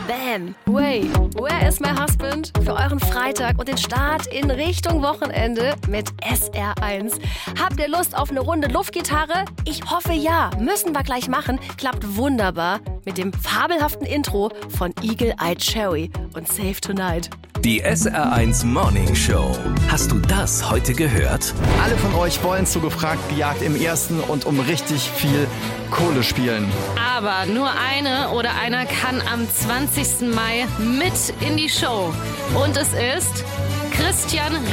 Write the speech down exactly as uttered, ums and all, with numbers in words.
Bam, Way, Where is my husband? Für euren Freitag und den Start in Richtung Wochenende mit S R eins. Habt ihr Lust auf eine Runde Luftgitarre? Ich hoffe ja. Müssen wir gleich machen. Klappt wunderbar mit dem fabelhaften Intro von Eagle Eye Cherry und Save Tonight. Die S R eins Morning Show. Hast du das heute gehört? Alle von euch wollen zu gefragt gejagt im ersten und um richtig viel Kohle spielen. Aber nur eine oder einer kann am zwanzigsten Mai mit in die Show. Und es ist Christian